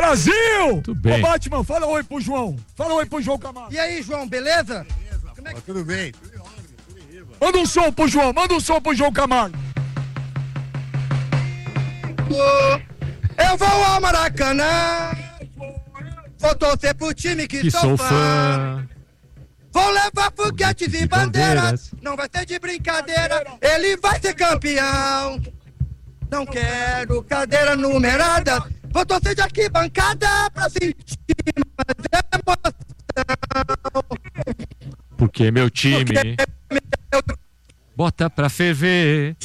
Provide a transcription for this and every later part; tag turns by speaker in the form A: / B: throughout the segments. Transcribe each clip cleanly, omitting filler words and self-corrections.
A: Brasil!
B: Tudo bem.
A: Ô, Batman, fala oi pro João. Fala oi pro João Camargo.
C: E aí, João, beleza?
D: Como é que... Tudo bem.
A: Manda um som pro João, manda um som pro João Camargo.
C: Eu vou ao Maracanã, vou torcer pro time que
B: sou fã.
C: Vou levar foguetes e bandeiras, não vai ser de brincadeira, ele vai ser campeão. Não quero cadeira numerada, vou torcer de arquibancada pra sentir mais emoção.
B: Porque meu time bota pra ferver.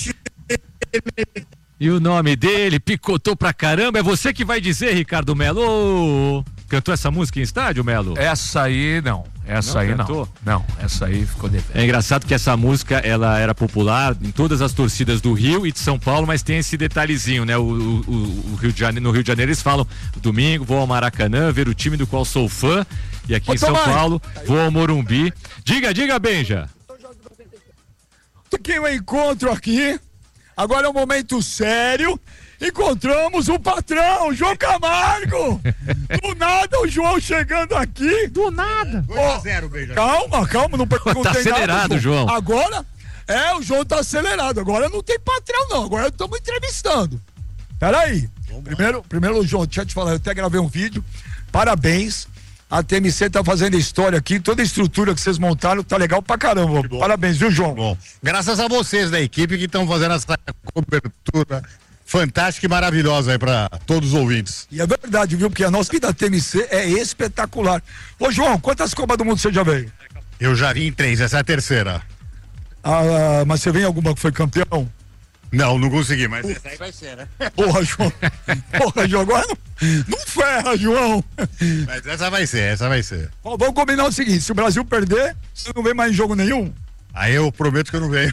B: E o nome dele picotou pra caramba. É você que vai dizer, Ricardo Melo. Ô, cantou essa música em estádio, Melo?
E: Essa aí não. Essa aí
B: cantou?
E: não. Não, essa aí ficou devendo.
B: É engraçado que essa música, ela era popular em todas as torcidas do Rio e de São Paulo, mas tem esse detalhezinho, né? O Rio de Janeiro, no Rio de Janeiro eles falam: domingo vou ao Maracanã ver o time do qual sou fã. E aqui em São Paulo vou ao Morumbi. Diga, Benja.
A: Aqui eu encontro aqui. Agora é um momento sério. Encontramos o patrão, João Camargo. Do nada o João chegando aqui.
B: Do nada.
D: 2-0, Benja.
A: Calma, não perguntei
B: Tá acelerado,
A: nada,
B: João.
A: Agora, o João tá acelerado. Agora não tem patrão, não. Agora estamos entrevistando. Peraí. Primeiro, João, deixa eu te falar, eu até gravei um vídeo. Parabéns. A TMC tá fazendo história aqui, toda a estrutura que vocês montaram tá legal pra caramba. Parabéns, viu, João?
D: Bom, graças a vocês da equipe que estão fazendo essa cobertura fantástica e maravilhosa aí pra todos os ouvintes.
A: E é verdade, viu? Porque a nossa vida da TMC é espetacular. Ô, João, quantas Copas do Mundo você já veio?
D: Eu já vim em 3, essa é a terceira.
A: Ah, mas você vem em alguma que foi campeão?
D: Não consegui, mas essa aí vai ser, né?
A: Porra, João, agora não ferra, João.
D: Mas essa vai ser.
A: Bom, vamos combinar o seguinte, se o Brasil perder, você não vem mais em jogo nenhum?
D: Aí eu prometo que eu não venho.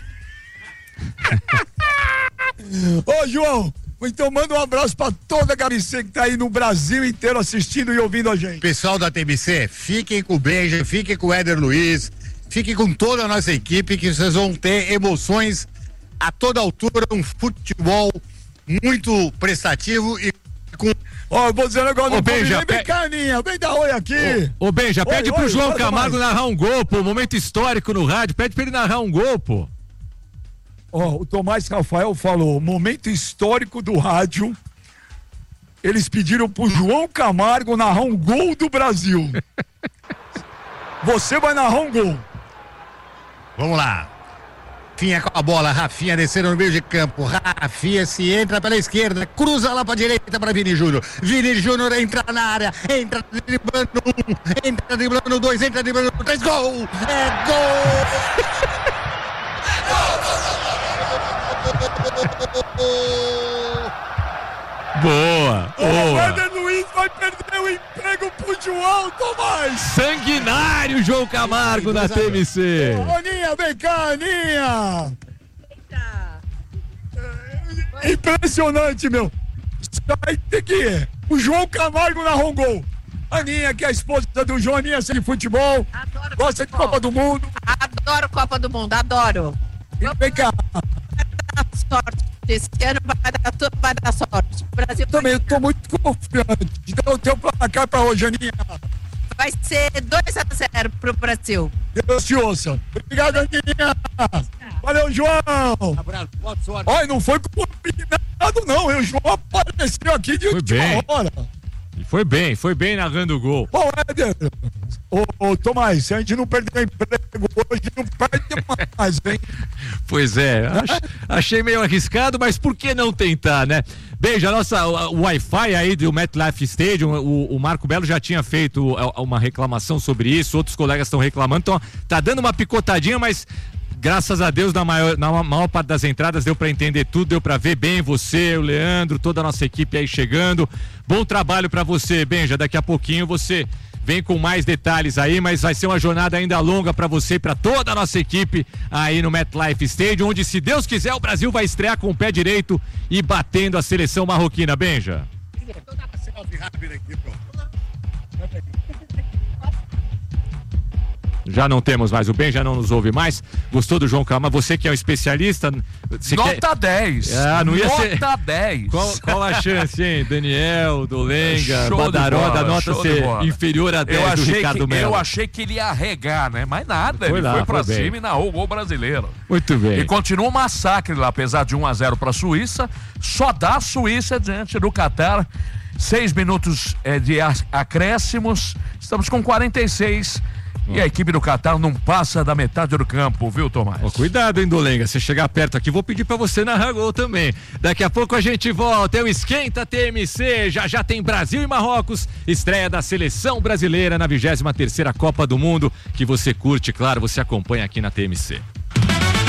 A: Ô, João, então manda um abraço pra toda a TMC que tá aí no Brasil inteiro assistindo e ouvindo a gente.
D: Pessoal da TMC, fiquem com o Benja, fiquem com o Éder Luiz, fiquem com toda a nossa equipe que vocês vão ter emoções a toda altura, um futebol muito prestativo e com...
A: Ó, eu vou dizer um negócio, não
B: Benja,
A: vem cá, Aninha, vem dar oi aqui.
B: Ô, Benja, pede pro João Camargo narrar um gol, pô, momento histórico no rádio, pede pra ele narrar um gol, pô.
A: Ó, o Tomás Rafael falou, momento histórico do rádio, eles pediram pro João Camargo narrar um gol do Brasil. Você vai narrar um gol.
D: Vamos lá. Rafinha com a bola, Rafinha descendo no meio de campo, Rafinha se entra pela esquerda, cruza lá pra direita para Vini Júnior, Vini Júnior entra na área, entra driblando 1, entra driblando 2, entra driblando 3, gol! É gol!
B: Boa!
A: O Éder Luiz vai perder o emprego pro João, Tomás!
B: Sanguinário João Camargo na TMC!
A: Aninha, vem cá, Aninha! Impressionante, meu! Sai daqui! O João Camargo narrou um gol! Aninha, que é a esposa do João, Aninha, de futebol,
F: Adoro
A: gosta
F: futebol.
A: de Copa do Mundo.
F: Adoro Copa do Mundo, adoro.
A: Vem cá!
F: Sorte. Esse ano vai dar sorte. O Brasil
A: Também eu tô muito confiante. Então o teu placar pra hoje, Aninha.
F: vai ser 2-0 pro Brasil.
A: Deus te ouça. Obrigado, Aninha. Valeu, João.
D: Abraço, boa sorte.
A: Olha, não foi combinado, não. O João apareceu aqui de última hora.
B: E foi bem narrando o gol.
A: Ô, Éder, ô, Tomás, se a gente não perder o emprego hoje, não perde mais, hein?
B: Pois é, achei meio arriscado, mas por que não tentar, né? Beijo, o Wi-Fi aí do MetLife Stadium, o Marco Belo já tinha feito uma reclamação sobre isso, outros colegas estão reclamando, então tá dando uma picotadinha, mas graças a Deus, na maior parte das entradas deu pra entender tudo, deu pra ver bem você, o Leandro, toda a nossa equipe aí chegando. Bom trabalho pra você, Benja, daqui a pouquinho você vem com mais detalhes aí, mas vai ser uma jornada ainda longa pra você e pra toda a nossa equipe aí no MetLife Stadium, onde, se Deus quiser, o Brasil vai estrear com o pé direito e batendo a seleção marroquina, Benja. Já não temos mais o Ben, já não nos ouve mais. Gostou do João Camargo? Você que é um especialista.
E: Nota 10.
B: Não ia
E: nota
B: ser...
E: 10.
B: Qual a chance, hein? Daniel, Dolenga, Badaró, da nota ser inferior a 10 do Ricardo Melo.
E: Eu achei que ele ia arregar, né? Mas nada,
B: Foi
E: ele
B: lá,
E: foi pra
B: foi bem.
E: cima e narrou o gol brasileiro.
B: Muito bem.
E: E continua um massacre lá, apesar de 1-0 pra Suíça. Só dá a Suíça diante do Catar. 6 minutos de acréscimos. Estamos com 46. E a equipe do Catar não passa da metade do campo, viu, Tomás?
B: Cuidado, hein, Dolenga, se chegar perto aqui, vou pedir pra você narrar gol também. Daqui a pouco a gente volta, é o Esquenta TMC, já tem Brasil e Marrocos, estreia da seleção brasileira na 23ª Copa do Mundo, que você curte, claro, você acompanha aqui na TMC.